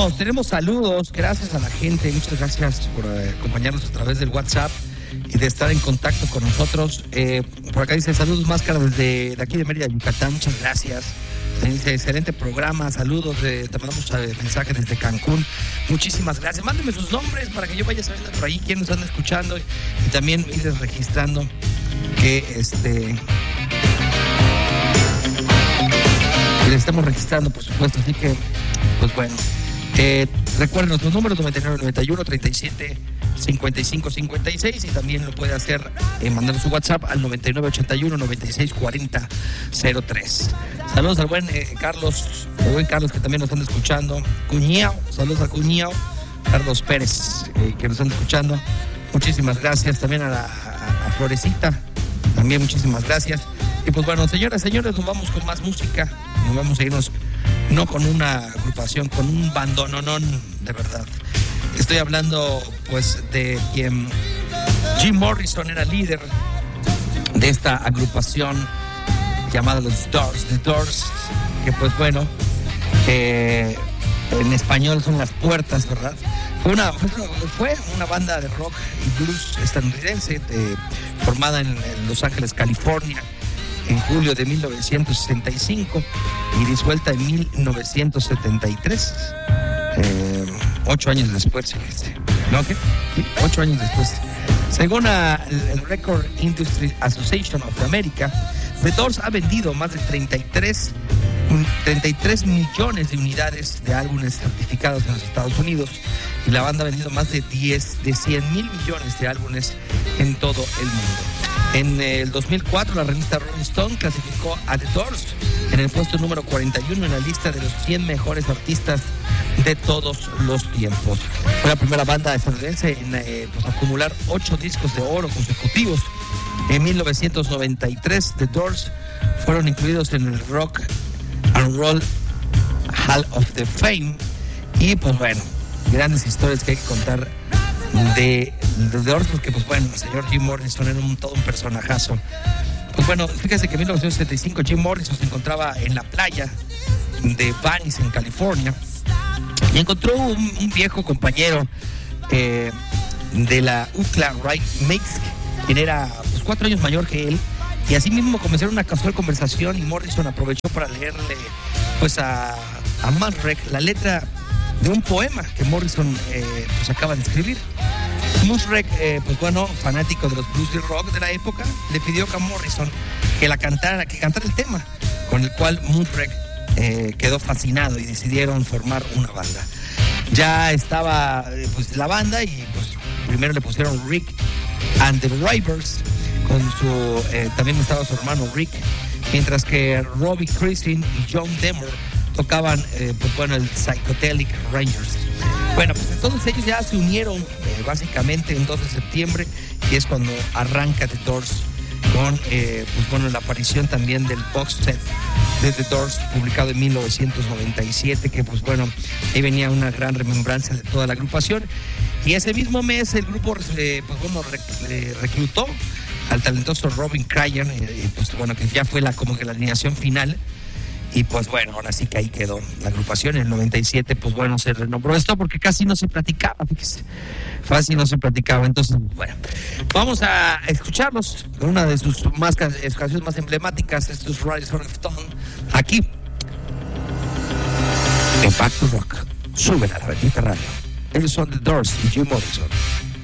Tenemos saludos, gracias a la gente, muchas gracias por acompañarnos a través del WhatsApp y de estar en contacto con nosotros. Por acá dice, saludos Máscara desde de aquí de Mérida, Yucatán, muchas gracias. Dice, excelente programa, saludos, te mandamos mensaje desde Cancún, muchísimas gracias. Mándenme sus nombres para que yo vaya sabiendo por ahí quiénes están escuchando y también ir registrando que le estamos registrando, por supuesto, así que, pues bueno. Recuerden nuestros números 9991-37-55-56 y también lo puede hacer mandando su WhatsApp al 9981-9640-03. Saludos al buen Carlos, que también nos están escuchando. Cuñao, saludos a Cuñao, Carlos Pérez, que nos están escuchando. Muchísimas gracias. También a Florecita, también muchísimas gracias. Y pues bueno, señoras y señores, nos vamos con más música. Nos vamos a irnos no con una agrupación, con un bandononón de verdad. Estoy hablando pues de quien Jim Morrison era líder de esta agrupación llamada los Doors, The Doors, que pues bueno, en español son las puertas, ¿verdad? Fue una banda de rock y blues estadounidense formada en Los Ángeles, California, en julio de 1965 y disuelta en 1973. 8 años después, ¿no? ¿Qué? Sí, 8 años después. Según el Record Industry Association of America, The Doors ha vendido más de 33 millones de unidades de álbumes certificados en los Estados Unidos y la banda ha vendido más de 100 mil millones de álbumes en todo el mundo. En el 2004, la revista Rolling Stone clasificó a The Doors en el puesto número 41 en la lista de los 100 mejores artistas de todos los tiempos. Fue la primera banda estadounidense en acumular 8 discos de oro consecutivos. En 1993, The Doors fueron incluidos en el Rock and Roll Hall of Fame. Y pues bueno, grandes historias que hay que contar de The Doors, porque pues bueno, el señor Jim Morrison era todo un personajazo. Pues bueno, fíjese que en 1975 Jim Morrison se encontraba en la playa de Venice, en California, y encontró un viejo compañero de la UCLA, Ray Meisk, quien era pues 4 años mayor que él, y así mismo comenzaron una casual conversación y Morrison aprovechó para leerle pues a Manrek la letra de un poema que Morrison pues acaba de escribir. Manrek, pues bueno, fanático de los blues y rock de la época, le pidió a Morrison que cantara el tema, con el cual Manrek quedó fascinado y decidieron formar una banda. Ya estaba pues la banda y pues primero le pusieron Rick and the Rivers, con su también estaba su hermano Rick, mientras que Robbie Christine y John Demmer tocaban pues bueno, el Psychedelic Rangers. Bueno, pues entonces ellos ya se unieron básicamente en 2 de septiembre, y es cuando arranca The Doors con pues bueno, la aparición también del box set de The Doors, publicado en 1997, que pues bueno, ahí venía una gran remembranza de toda la agrupación. Y ese mismo mes el grupo pues bueno, reclutó al talentoso Robin Cryer, pues bueno, que ya fue como que la alineación final. Y pues bueno, ahora sí que ahí quedó la agrupación. En el 97, pues bueno, se renombró esto porque casi no se platicaba, fíjese. Fácil no se platicaba. Entonces, bueno, vamos a escucharlos con una de sus canciones más emblemáticas, estos Rise of Stone, aquí en Back to Rock. Súbela a la bendita radio. Ellos son The Doors y Jim Morrison.